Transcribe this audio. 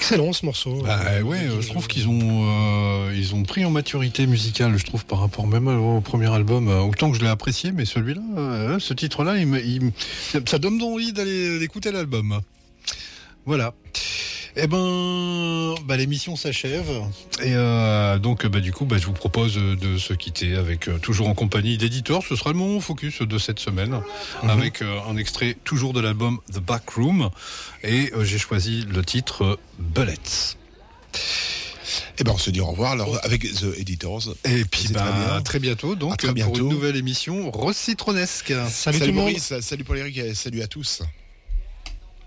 excellent ce morceau. Je trouve qu'ils ont pris en maturité musicale, je trouve, par rapport même au premier album. Autant que je l'ai apprécié, mais celui-là, ce titre-là, ça donne envie d'aller écouter l'album. Voilà. L'émission s'achève et donc du coup je vous propose de se quitter avec toujours en compagnie d'éditeurs. Ce sera le moment focus de cette semaine avec un extrait toujours de l'album The Back Room et j'ai choisi le titre Bullets. On se dit au revoir alors avec The Editors. Et puis à très bientôt donc pour une nouvelle émission Rose Citronesque. Salut tout le monde. Salut Paul-Éric et salut à tous.